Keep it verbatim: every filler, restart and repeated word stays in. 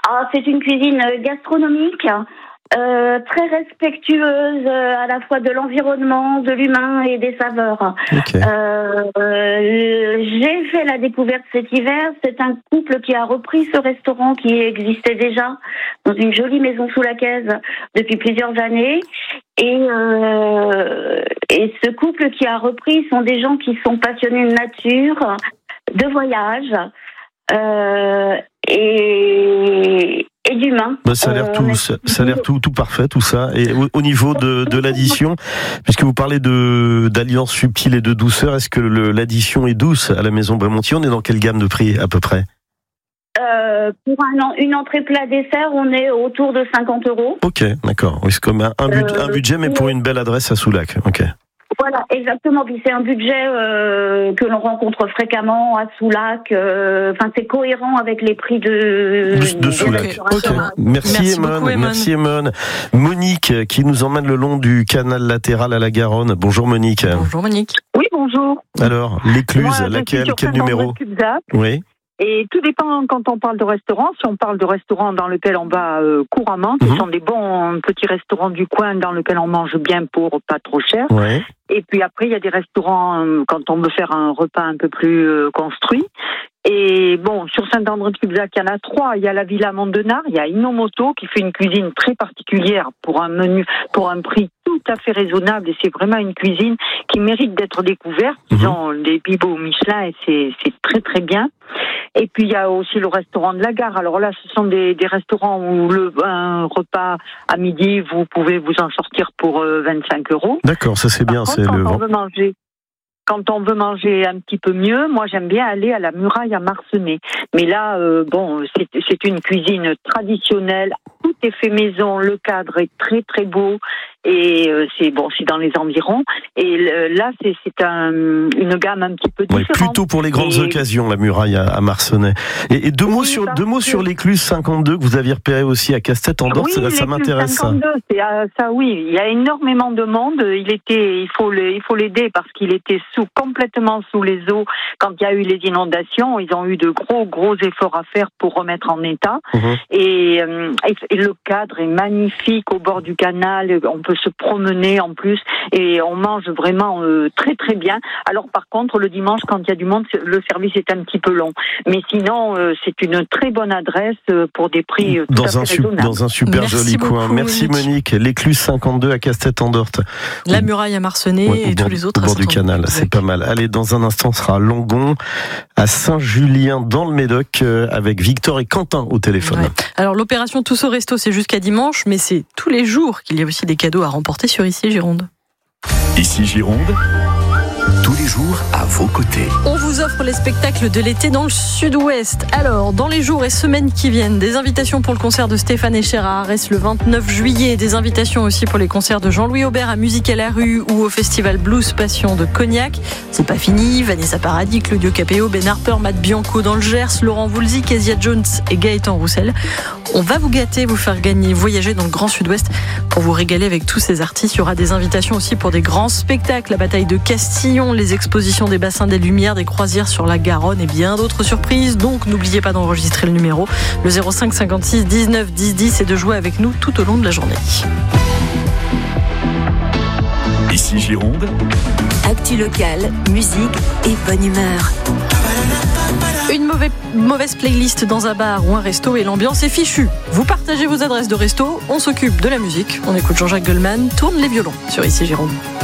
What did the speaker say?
Ah, c'est une cuisine gastronomique, euh, très respectueuse euh, à la fois de l'environnement, de l'humain et des saveurs. Okay. Euh, euh, j'ai fait la découverte cet hiver. C'est un couple qui a repris ce restaurant qui existait déjà dans une jolie maison sous la Caisse depuis plusieurs années. Et, euh, et ce couple qui a repris sont des gens qui sont passionnés de nature, de voyage euh, et, et d'humain. Bah, ça a l'air, tout, ça, ça a l'air tout, tout parfait, tout ça. Et au, au niveau de, de l'addition, puisque vous parlez de, d'alliance subtile et de douceur, est-ce que le, l'addition est douce à la Maison Brémontier? On est dans quelle gamme de prix à peu près? Euh, pour un, une entrée plat dessert, on est autour de cinquante euros. Ok, d'accord. Oui, c'est comme un, un, budget, euh, un budget, mais pour une belle adresse à Soulac. Ok. Voilà, exactement. Puis c'est un budget euh, que l'on rencontre fréquemment à Soulac. Enfin, euh, c'est cohérent avec les prix de de, de Soulac. Okay. Merci, Merci Emone. Beaucoup, Merci Emone. Monique qui nous emmène le long du canal latéral à la Garonne. Bonjour Monique. Bonjour Monique. Oui, bonjour. Alors, l'écluse, laquelle, quel numéro? Oui. Et tout dépend quand on parle de restaurant. Si on parle de restaurant dans lequel on va euh, couramment, ce mmh. sont des bons petits restaurants du coin dans lesquels on mange bien pour pas trop cher. Ouais. Et puis après, il y a des restaurants euh, quand on veut faire un repas un peu plus euh, construit. Et bon, sur Saint-André-de-Cubzac, il y en a trois. Il y a la Villa Mondenard, il y a Inomoto qui fait une cuisine très particulière pour un menu, pour un prix tout à fait raisonnable. Et c'est vraiment une cuisine qui mérite d'être découverte. Ils ont des bibelots Michelin et c'est, c'est très très bien. Et puis il y a aussi le restaurant de la gare. Alors là, ce sont des, des restaurants où le un repas à midi, vous pouvez vous en sortir pour euh, vingt-cinq euros. D'accord, ça c'est Par bien. contre, c'est quand le on veut manger. Quand on veut manger un petit peu mieux, moi j'aime bien aller à la Muraille à Marcenay. Mais là, euh, bon, c'est, c'est une cuisine traditionnelle, tout est fait maison, le cadre est très très beau et euh, c'est bon, c'est dans les environs. Et euh, là, c'est, c'est un, une gamme un petit peu différente. Oui, plutôt pour les grandes et... occasions, la Muraille à, à Marcenay. Et, et deux oui, mots sur deux mots sur l'écluse cinquante-deux que vous aviez repéré aussi à Castet-en-Dorte. Oui, ça, ça m'intéresse. cinquante-deux, c'est, euh, ça, oui, il y a énormément de monde. Il était, il faut le, il faut l'aider parce qu'il était sous complètement sous les eaux quand il y a eu les inondations. Ils ont eu de gros gros efforts à faire pour remettre en état. Mmh. Et, euh, et, et le cadre est magnifique au bord du canal. On peut se promener en plus et on mange vraiment euh, très très bien. Alors par contre le dimanche quand il y a du monde, le service est un petit peu long. Mais sinon euh, c'est une très bonne adresse euh, pour des prix euh, tout dans à un fait su- raisonnables. Dans un super Merci joli beaucoup, coin. Merci Monique. Monique. L'écluse cinquante-deux à Castet-en-Dorte. La Muraille à Marcenay ouais, et bord, tous les autres au bord du canal. C'est pas mal. Allez, dans un instant, on sera à Langon, à Saint-Julien, dans le Médoc, euh, avec Victor et Quentin au téléphone. Ouais. Alors, l'opération Tous au Resto, c'est jusqu'à dimanche, mais c'est tous les jours qu'il y a aussi des cadeaux à remporter sur Ici Gironde. Ici Gironde, tous les jours à vos côtés. On vous offre les spectacles de l'été dans le sud-ouest. Alors, dans les jours et semaines qui viennent, des invitations pour le concert de Stéphane Echer à Arès le vingt-neuf juillet, des invitations aussi pour les concerts de Jean-Louis Aubert à Musique à la rue ou au festival Blues Passion de Cognac. C'est pas fini, Vanessa Paradis, Claudio Capéo, Ben Harper, Matt Bianco dans le Gers, Laurent Voulzy, Kezia Jones et Gaëtan Roussel. On va vous gâter, vous faire gagner, voyager dans le Grand Sud-Ouest pour vous régaler avec tous ces artistes. Il y aura des invitations aussi pour des grands spectacles, la bataille de Castillon, les expositions des bassins des Lumières, des croisières sur la Garonne et bien d'autres surprises. Donc n'oubliez pas d'enregistrer le numéro, le zéro cinq cinquante-six dix-neuf dix dix et de jouer avec nous tout au long de la journée. Ici Gironde, actu locale, musique et bonne humeur. Une mauvaise, mauvaise playlist dans un bar ou un resto et l'ambiance est fichue. Vous partagez vos adresses de resto, on s'occupe de la musique. On écoute Jean-Jacques Goldman, tourne les violons sur Ici Gironde.